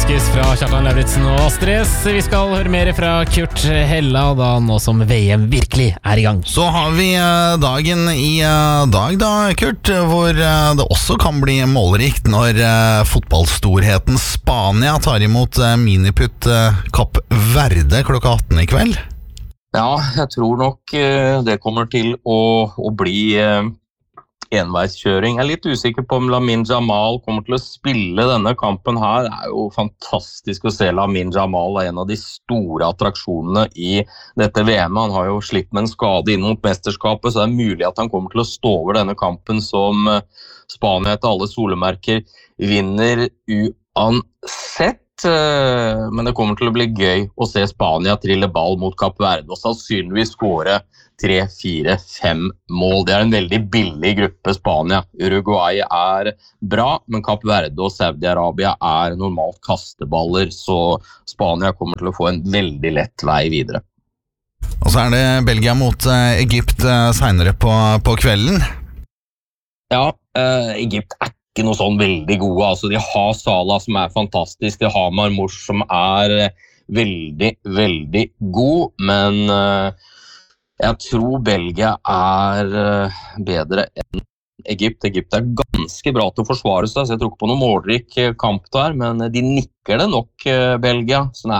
fokus fra Kjartan Lauritzen og Astrid. Vi skal høre mer fra Kurt Hella da, nå som VM virkelig i gang. Så har vi dagen i dag da, Kurt, hvor det også kan bli målrikt når fotballstorheten Spania tar imot miniputt Kapp Verde klokka 18 i kveld. Ja, jeg tror nok det kommer til å bli enveiskjøring. Jeg litt usikker på om Lamine Jamal kommer til å spille denne kampen her. Det jo fantastisk å se Lamine Jamal, en av de store attraksjonene i dette VM. Han har jo slitt med en skade inn mot mesterskapet, så det mulig at han kommer til å stå over denne kampen som Spania etter alle solemerker vinner uansett. Men det kommer til å bli gøy å se Spania trille ball mot Kapp Verde og sannsynligvis skåre 3, 4, 5 mål. Det en veldig billig gruppe Spania. Uruguay bra, men Kapp Verde og Saudi-Arabia normalt kasteballer, så Spania kommer til å få en veldig lett vei videre. Og så det Belgia mot Egypt senere på kvelden. Ja, Egypt ikke noe sånn veldig gode, altså de har Salah som fantastisk, de har Marmoush som veldig, veldig god, men jeg tror Belgia bedre enn Egypt. Egypt ganske bra til å forsvare seg, så jeg tror ikke på noen målrik kamp der, men de nikker det nok, Belgia, som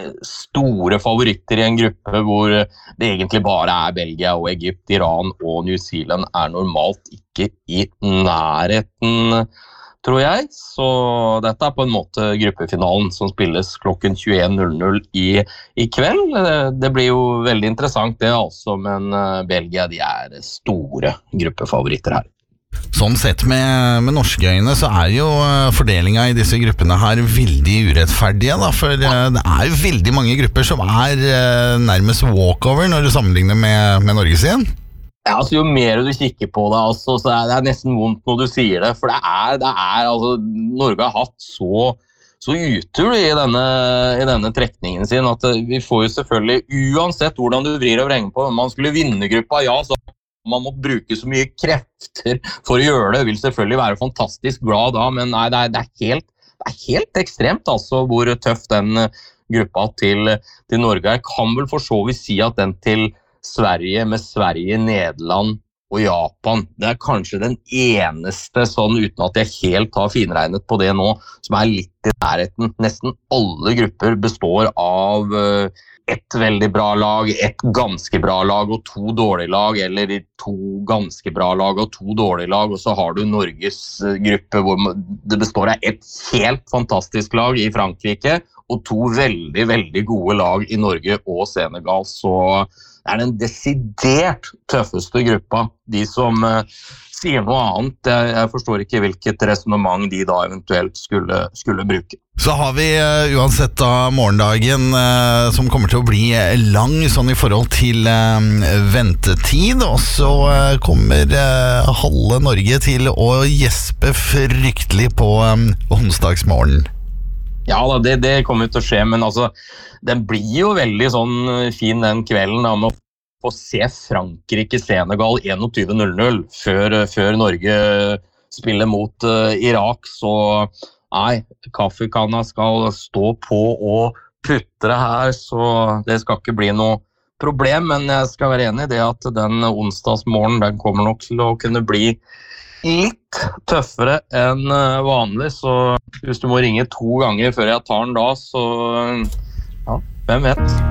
store favoritter i en gruppe hvor det egentlig bare Belgia og Egypt, Iran og New Zealand normalt ikke i nærheten, tror jeg. Så dette på en måte gruppefinalen som spilles klokken 21:00 i kveld. Det blir jo veldig interessant det altså, men Belgia de store gruppefavoritter her. Sånn sett med norske øyne så jo fordelingen i disse gruppene her veldig urettferdige da, for det jo veldig mange grupper som nærmest walkover når du sammenligner med Norges igjen. Ja, altså jo mer du kikker på det, altså, så det nesten vondt når du sier det, for det altså, Norge har hatt så utur i denne trekningen sin, at vi får jo selvfølgelig, uansett hvordan du vrir og vrenger på, om man skulle vinne gruppa, ja, så man må bruke så mye krefter for å gjøre det, vil selvfølgelig være fantastisk bra da, men nei, det helt ekstremt altså, hvor tøff den gruppa til Norge kan vel for så vidt si at den til Sverige, med Sverige, Nederland og Japan, det kanskje den eneste, sånn uten at jeg helt har finregnet på det nå, som litt i nærheten. Nesten alle grupper består av ett veldig bra lag, ett ganske bra lag og 2 dårlige lag, eller 2 ganske bra lag og 2 dårlige lag, og så har du Norges gruppe hvor det består av ett helt fantastisk lag i Frankrike, og 2 veldig, veldig gode lag i Norge og Senegal, så det den desidert tøffeste gruppa, de som sier noe annet. Jeg forstår ikke hvilket resonemang de da eventuelt skulle bruke. Så har vi uansett da morgendagen som kommer til å bli lang sånn i forhold til ventetid, og så kommer halve Norge til å gjespe fryktelig på onsdagsmorgen. Ja, det kommer til å skje, men altså, den blir jo veldig sånn fin den kvelden da, med å få se Frankrike-Senegal 21:00 før Norge spiller mot Irak, så nei, kaffekanna skal stå på og putre her, så det skal ikke bli noe problem, men jeg skal være enig i det at den onsdagsmorgen, den kommer nok til å kunne bli litt tøffere enn vanlig, så hvis du må ringe 2 ganger før jeg tar den da, så ja, hvem vet?